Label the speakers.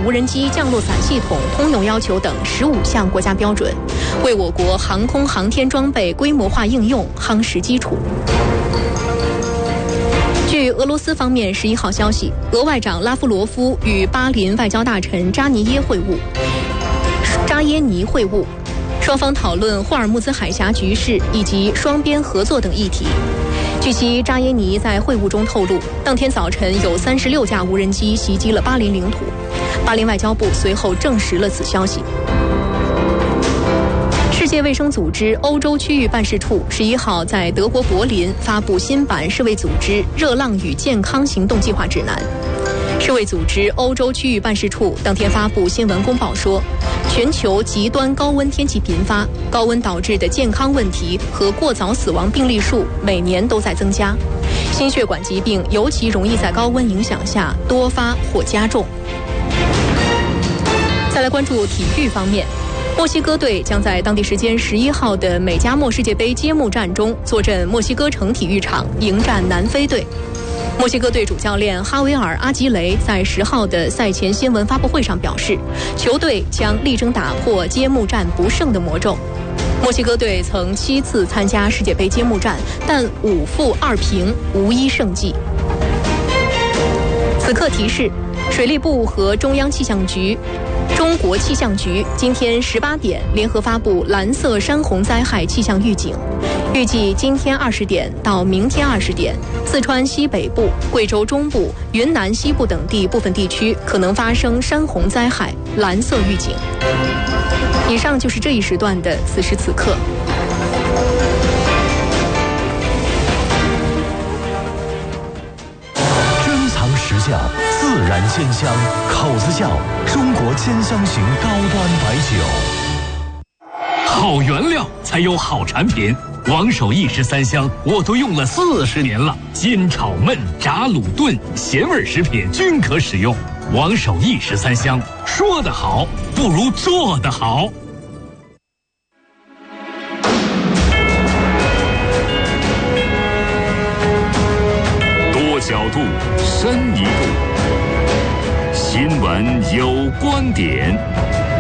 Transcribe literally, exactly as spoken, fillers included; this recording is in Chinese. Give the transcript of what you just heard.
Speaker 1: 无人机降落伞系统通用要求等十五项国家标准，为我国航空航天装备规模化应用夯实基础。据俄罗斯方面十一号消息，俄外长拉夫罗夫与巴林外交大臣扎尼耶会晤，扎耶尼会晤，双方讨论霍尔木兹海峡局势以及双边合作等议题。据悉，扎耶尼在会晤中透露，当天早晨有三十六架无人机袭击了巴林领土。巴林外交部随后证实了此消息。世界卫生组织欧洲区域办事处十一号在德国柏林发布新版世卫组织热浪与健康行动计划指南。世卫组织欧洲区域办事处当天发布新闻公报说，全球极端高温天气频发，高温导致的健康问题和过早死亡病例数每年都在增加，心血管疾病尤其容易在高温影响下多发或加重。再来关注体育方面，墨西哥队将在当地时间十一号的美加墨世界杯揭幕战中坐镇墨西哥城体育场迎战南非队。墨西哥队主教练哈维尔·阿吉雷在十号的赛前新闻发布会上表示，球队将力争打破揭幕战不胜的魔咒。墨西哥队曾七次参加世界杯揭幕战，但五负二平，无一胜绩。此刻提示，水利部和中央气象局、中国气象局今天十八点联合发布蓝色山洪灾害气象预警，预计今天二十点到明天二十点，四川西北部、贵州中部、云南西部等地部分地区可能发生山洪灾害，蓝色预警。以上就是这一时段的此时此刻。
Speaker 2: 珍藏时效，自然鲜香，口子窖中国千香型高端白酒。
Speaker 3: 好原料才有好产品，王守义十三香我都用了四十年了，煎炒焖炸卤炖咸味食品均可使用。王守义十三香，说得好不如做得好。
Speaker 4: 多角度，深一步。新闻有观点。